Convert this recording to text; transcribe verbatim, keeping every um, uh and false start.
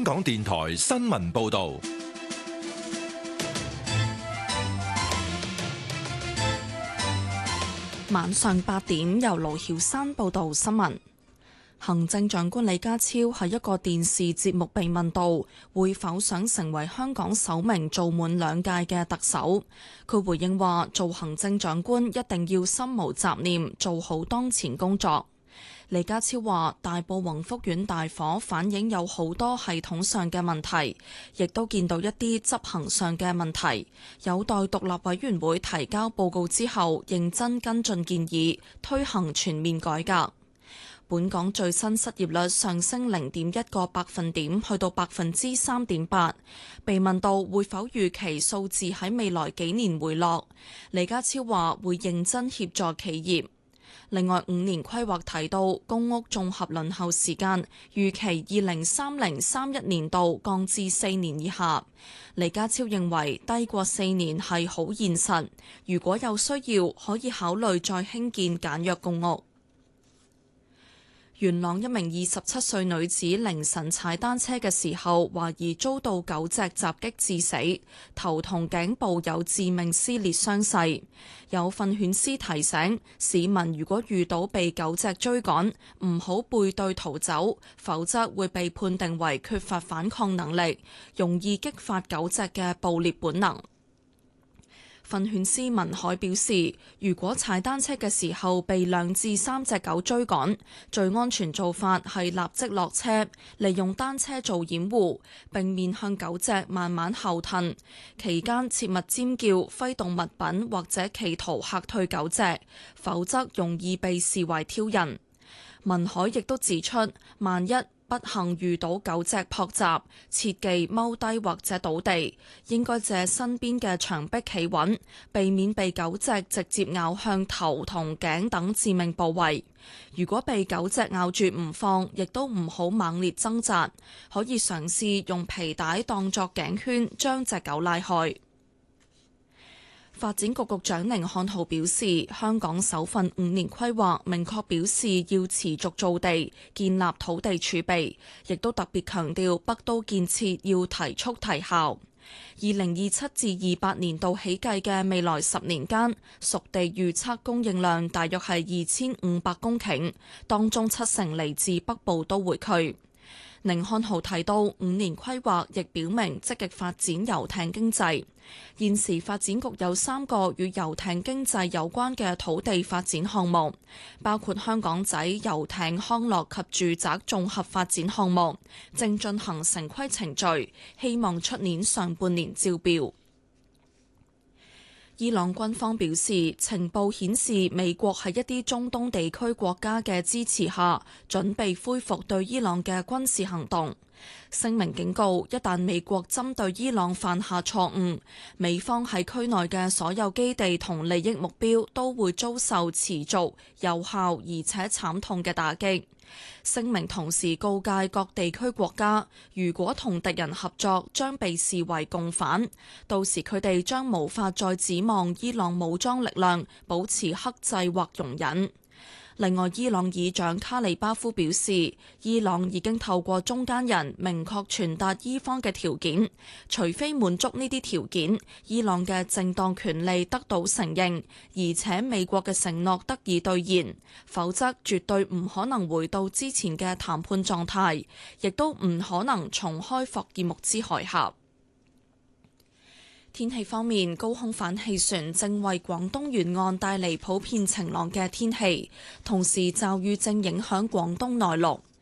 港電台新聞報道。 晚上八點，由盧曉山報道新聞。行政長官李家超喺一個電視節目被問到會否想成為香港首名做滿兩屆嘅特首，佢回應話：做行政長官一定要心無雜念，做好當前工作。李家超話：大埔宏福苑大火反映有好多系統上嘅問題，亦都見到一啲執行上嘅問題，有待獨立委員會提交報告之後，認真跟進建議，推行全面改革。本港最新失業率上升零點一個百分點，去到百分之三點八。被問到會否預期數字喺未來幾年回落，李家超話會認真協助企業。另外，五年規劃提到公屋綜合輪候時間預期二零三零三一年度降至四年以下。李家超認為低過四年係好現實，如果有需要可以考慮再興建簡約公屋。元朗一名二十七歲女子凌晨踩單車嘅時候，懷疑遭到狗隻襲擊致死，頭同頸部有致命撕裂傷勢。有訓犬師提醒市民，如果遇到被狗隻追趕，唔好背對逃走，否則會被判定為缺乏反抗能力，容易激發狗隻嘅捕獵本能。訓犬師文海表示，如果踩單車嘅時候被兩至三隻狗追趕，最安全做法係立即落車，利用單車做掩護，並面向狗隻慢慢後退。期間切勿尖叫、揮動物品或者企圖嚇退狗隻，否則容易被視為挑釁。文海亦都指出，萬一不幸遇到狗隻撲襲，切忌踎低或者倒地，應該借身邊嘅牆壁企穩，避免被狗隻直接咬向頭同頸等致命部位。如果被狗隻咬住唔放，亦都唔好猛烈掙扎，可以嘗試用皮帶當作頸圈，將隻狗拉開。發展局局長甯漢豪表示，香港首份五年規劃明確表示要持續造地，建立土地儲備，亦都特別強調北都建設要提速提效。二零二七至二八年度起計嘅未來十年間，熟地預測供應量大約係二千五百公頃，當中七成嚟自北部都會區。甯漢豪提到，五年規劃亦表明積極發展遊艇經濟。現時發展局有三個與遊艇經濟有關嘅土地發展項目，包括香港仔遊艇康樂及住宅綜合發展項目，正進行城規程序，希望出年上半年招標。伊朗軍方表示，情報顯示美國喺一啲中東地區國家嘅支持下，準備恢復對伊朗嘅軍事行動。聲明警告，一旦美國針對伊朗犯下錯誤，美方喺區內嘅所有基地同利益目標都會遭受持續、有效而且慘痛嘅打擊。聲明同時告誡各地區國家，如果同敵人合作，將被視為共犯，到時佢哋將無法再指望伊朗武裝力量保持克制或容忍。另外，伊朗議長卡里巴夫表示，伊朗已經透過中間人明確傳達伊方嘅條件，除非滿足呢啲條件，伊朗嘅正當權利得到承認，而且美國嘅承諾得以兌現，否則絕對唔可能回到之前嘅談判狀態，亦都唔可能重開霍爾木茲海峽。天氣方面，高空反氣旋正為廣東沿岸帶嚟普遍晴朗嘅天氣，同時驟雨正影響廣東內陸。